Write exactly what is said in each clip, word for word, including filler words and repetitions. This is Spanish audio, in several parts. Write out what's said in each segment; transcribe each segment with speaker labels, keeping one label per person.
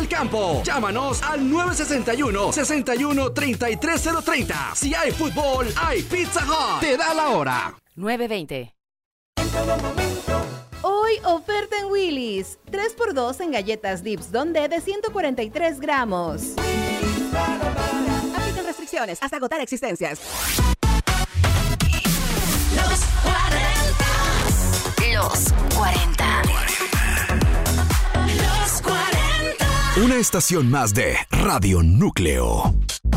Speaker 1: del campo. Llámanos al nueve sesenta y uno, sesenta y uno, treinta y tres cero treinta. Si hay fútbol, hay Pizza Hut. Te da la hora.
Speaker 2: nueve veinte.
Speaker 3: Hoy oferta en Willy's. tres por dos en galletas Dips Donde de ciento cuarenta y tres gramos. Aplican restricciones hasta agotar existencias.
Speaker 4: Los cuarenta. Los cuarenta. Los cuarenta.
Speaker 1: Una estación más de Radio Núcleo.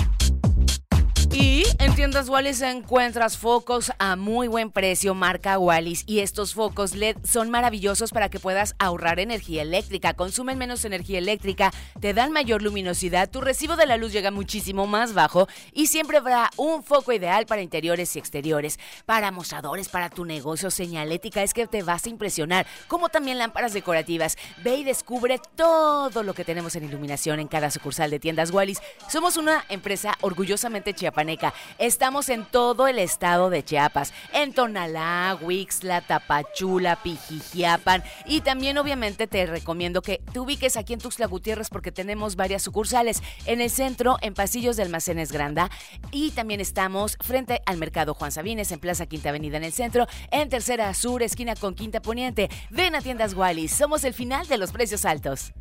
Speaker 2: Y en Tiendas Wallis encuentras focos a muy buen precio, marca Wallis. Y estos focos L E D son maravillosos para que puedas ahorrar energía eléctrica. Consumen menos energía eléctrica, te dan mayor luminosidad, tu recibo de la luz llega muchísimo más bajo y siempre habrá un foco ideal para interiores y exteriores, para mostradores, para tu negocio, señalética. Es que te vas a impresionar, como también lámparas decorativas. Ve y descubre todo lo que tenemos en iluminación en cada sucursal de Tiendas Wallis. Somos una empresa orgullosamente chiapaneca. Estamos en todo el estado de Chiapas, en Tonalá, Huixtla, Tapachula, Pijijiapan, y también obviamente te recomiendo que te ubiques aquí en Tuxtla Gutiérrez porque tenemos varias sucursales, en el centro, en Pasillos de Almacenes Granda, y también estamos frente al Mercado Juan Sabines, en Plaza Quinta Avenida en el centro, en Tercera Sur, esquina con Quinta Poniente. Ven a Tiendas Wallis, somos el final de los precios altos.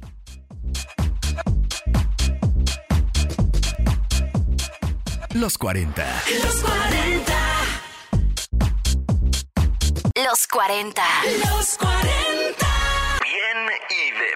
Speaker 1: Los cuarenta.
Speaker 4: Los cuarenta. Los cuarenta. Los cuarenta.
Speaker 1: Bien y de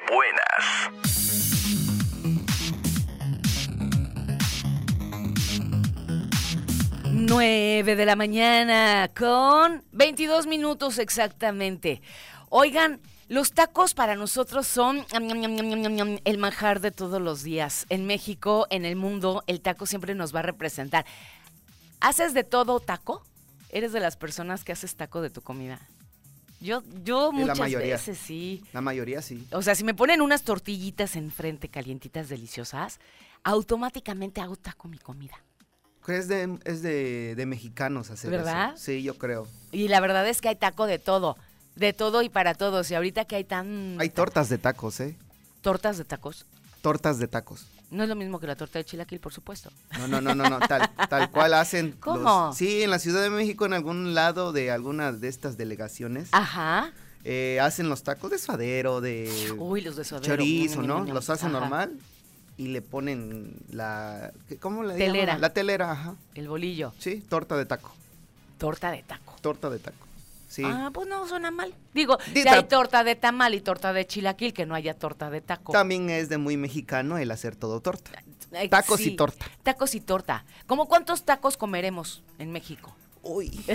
Speaker 1: buenas.
Speaker 2: nueve de la mañana con veintidós minutos exactamente. Oigan, los tacos para nosotros son el manjar de todos los días. En México, en el mundo, el taco siempre nos va a representar. ¿Haces de todo taco? ¿Eres de las personas que haces taco de tu comida? Yo, yo
Speaker 5: Sí,
Speaker 2: muchas
Speaker 5: la mayoría.
Speaker 2: veces sí.
Speaker 5: La mayoría sí.
Speaker 2: O sea, si me ponen unas tortillitas enfrente, calientitas, deliciosas, automáticamente hago taco mi comida.
Speaker 5: Es de, es de, de mexicanos hacer
Speaker 2: ¿Verdad?
Speaker 5: eso. Sí, yo creo.
Speaker 2: Y la verdad es que hay taco de todo. De todo y para todos. Y ahorita que hay tan...
Speaker 5: Hay tortas de tacos, ¿eh?
Speaker 2: Tortas de tacos.
Speaker 5: Tortas de tacos.
Speaker 2: No es lo mismo que la torta de chilaquil, por supuesto.
Speaker 5: No, no, no, no, no. Tal, tal cual hacen.
Speaker 2: ¿Cómo?
Speaker 5: los- sí, en la Ciudad de México, en algún lado de alguna de estas delegaciones,
Speaker 2: Ajá.
Speaker 5: eh, hacen los tacos de suadero, de
Speaker 2: Uy, los de suadero.
Speaker 5: chorizo,
Speaker 2: Ñam,
Speaker 5: ¿no?
Speaker 2: ñam, ñam.
Speaker 5: Los hacen
Speaker 2: Ajá.
Speaker 5: normal y le ponen la... ¿qué- ¿Cómo le
Speaker 2: Telera.
Speaker 5: llaman? La telera, ajá.
Speaker 2: El bolillo.
Speaker 5: Sí, torta de taco.
Speaker 2: Torta de taco.
Speaker 5: Torta de taco. Sí.
Speaker 2: Ah, pues no suena mal. Digo, si
Speaker 5: Dita-
Speaker 2: hay torta de tamal y torta de chilaquil, que no haya torta de taco.
Speaker 5: También es de muy mexicano el hacer todo torta.
Speaker 2: Eh,
Speaker 5: Tacos
Speaker 2: sí,
Speaker 5: y torta.
Speaker 2: Tacos y torta. ¿Cómo cuántos tacos comeremos en México?
Speaker 5: Uy.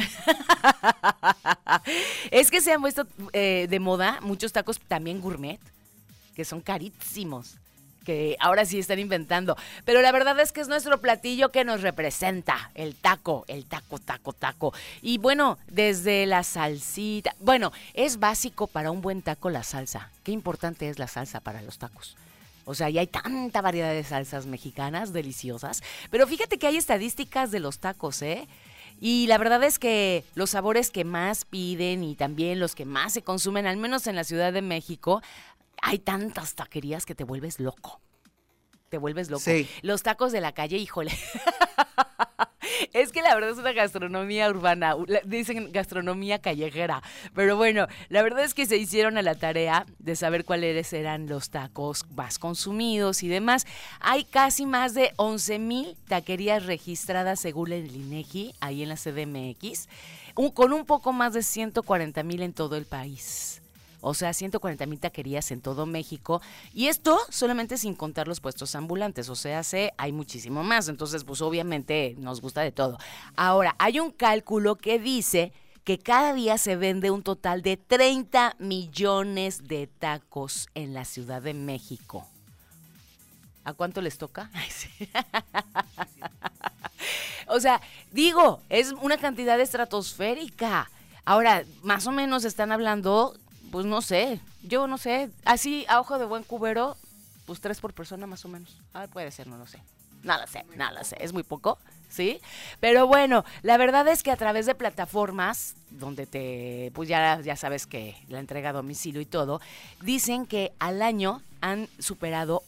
Speaker 2: Es que se han puesto eh, de moda muchos tacos también gourmet, que son carísimos, que ahora sí están inventando. Pero la verdad es que es nuestro platillo que nos representa, el taco, el taco, taco, taco. Y bueno, desde la salsita, bueno, es básico para un buen taco la salsa. Qué importante es la salsa para los tacos. O sea, y hay tanta variedad de salsas mexicanas deliciosas. Pero fíjate que hay estadísticas de los tacos, ¿eh? Y la verdad es que los sabores que más piden y también los que más se consumen, al menos en la Ciudad de México, hay tantas taquerías que te vuelves loco. Te vuelves loco.
Speaker 5: Sí.
Speaker 2: Los tacos de la calle, híjole. Es que la verdad es una gastronomía urbana, la- dicen gastronomía callejera, pero bueno, la verdad es que se hicieron a la tarea de saber cuáles eran los tacos más consumidos y demás. Hay casi más de once mil taquerías registradas según el INEGI, ahí en la C D M X, un- con un poco más de ciento cuarenta mil en todo el país. O sea, ciento cuarenta mil taquerías en todo México. Y esto solamente sin contar los puestos ambulantes. O sea, se, hay muchísimo más. Entonces, pues obviamente nos gusta de todo. Ahora, hay un cálculo que dice que cada día se vende un total de treinta millones de tacos en la Ciudad de México. ¿A cuánto les toca? Ay, sí. O sea, digo, es una cantidad estratosférica. Ahora, más o menos están hablando... Pues no sé, yo no sé, así a ojo de buen cubero, pues tres por persona más o menos. Ah, puede ser, no lo sé. No lo sé, no lo sé, es muy poco, ¿sí? Pero bueno, la verdad es que a través de plataformas, donde te, pues ya, ya sabes que la entrega a domicilio y todo, dicen que al año han superado